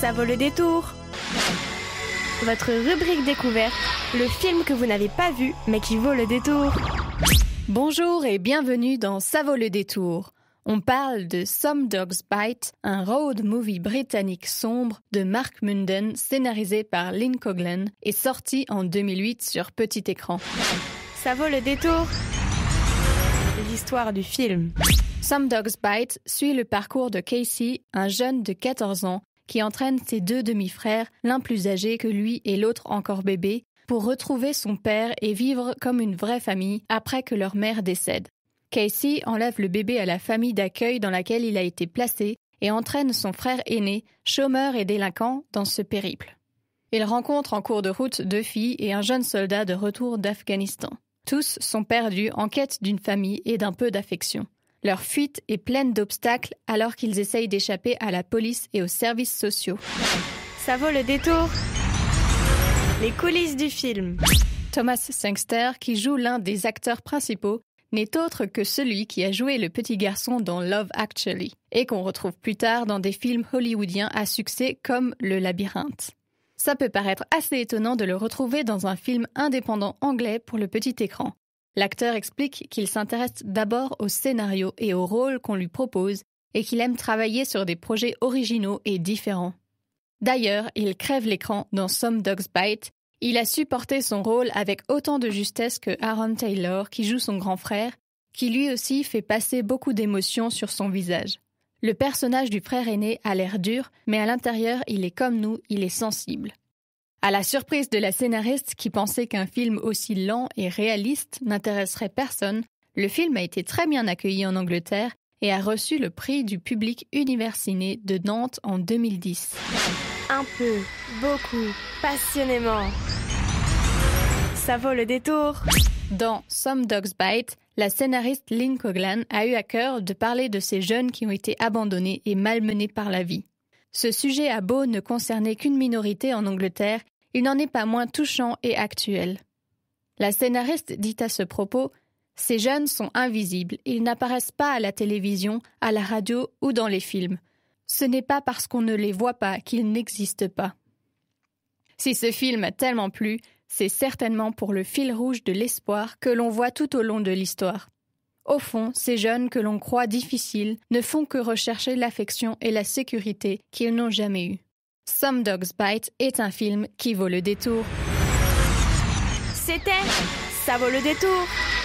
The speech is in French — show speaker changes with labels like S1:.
S1: Ça vaut le détour. Votre rubrique découverte, le film que vous n'avez pas vu mais qui vaut le détour.
S2: Bonjour et bienvenue dans Ça vaut le détour. On parle de Some Dogs Bite, un road movie britannique sombre de Mark Munden, scénarisé par Lynn Coghlan et sorti en 2008 sur petit écran.
S1: Ça vaut le détour. L'histoire du film.
S2: Some Dogs Bite suit le parcours de Casey, un jeune de 14 ans, qui entraîne ses deux demi-frères, l'un plus âgé que lui et l'autre encore bébé, pour retrouver son père et vivre comme une vraie famille après que leur mère décède. Casey enlève le bébé à la famille d'accueil dans laquelle il a été placé et entraîne son frère aîné, chômeur et délinquant, dans ce périple. Il rencontre en cours de route deux filles et un jeune soldat de retour d'Afghanistan. Tous sont perdus en quête d'une famille et d'un peu d'affection. Leur fuite est pleine d'obstacles alors qu'ils essayent d'échapper à la police et aux services sociaux.
S1: Ça vaut le détour. Les coulisses du film.
S2: Thomas Sangster, qui joue l'un des acteurs principaux, n'est autre que celui qui a joué le petit garçon dans Love Actually et qu'on retrouve plus tard dans des films hollywoodiens à succès comme Le Labyrinthe. Ça peut paraître assez étonnant de le retrouver dans un film indépendant anglais pour le petit écran. L'acteur explique qu'il s'intéresse d'abord au scénario et au rôle qu'on lui propose et qu'il aime travailler sur des projets originaux et différents. D'ailleurs, il crève l'écran dans Some Dogs Bite. Il a su porter son rôle avec autant de justesse que Aaron Taylor, qui joue son grand frère, qui lui aussi fait passer beaucoup d'émotions sur son visage. Le personnage du frère aîné a l'air dur, mais à l'intérieur, il est comme nous, il est sensible. À la surprise de la scénariste qui pensait qu'un film aussi lent et réaliste n'intéresserait personne, le film a été très bien accueilli en Angleterre et a reçu le prix du public Universiné de Nantes en 2010.
S1: Un peu, beaucoup, passionnément. Ça vaut le détour.
S2: Dans Some Dogs Bite, la scénariste Lynn Coghlan a eu à cœur de parler de ces jeunes qui ont été abandonnés et malmenés par la vie. Ce sujet a beau ne concerner qu'une minorité en Angleterre, il n'en est pas moins touchant et actuel. La scénariste dit à ce propos « Ces jeunes sont invisibles, ils n'apparaissent pas à la télévision, à la radio ou dans les films. Ce n'est pas parce qu'on ne les voit pas qu'ils n'existent pas. » Si ce film a tellement plu, c'est certainement pour le fil rouge de l'espoir que l'on voit tout au long de l'histoire. Au fond, ces jeunes que l'on croit difficiles ne font que rechercher l'affection et la sécurité qu'ils n'ont jamais eue. Some Dogs Bite est un film qui vaut le détour.
S1: C'était Ça vaut le détour.